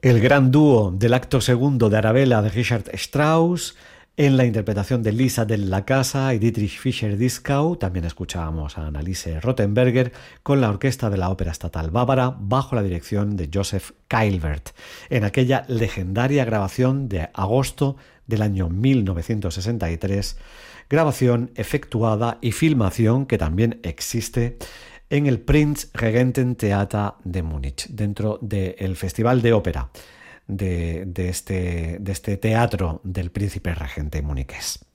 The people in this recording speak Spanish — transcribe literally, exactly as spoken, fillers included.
El gran dúo del acto segundo de Arabella de Richard Strauss, en la interpretación de Lisa della Casa y Dietrich Fischer-Dieskau. También escuchábamos a Anneliese Rothenberger con la orquesta de la Ópera Estatal Bávara bajo la dirección de Joseph Keilbert, en aquella legendaria grabación de agosto del año mil novecientos sesenta y tres, grabación efectuada y filmación que también existe en el Prinzregententheater de Múnich, dentro del Festival de Ópera de, de, este, de este teatro del príncipe regente muniqués.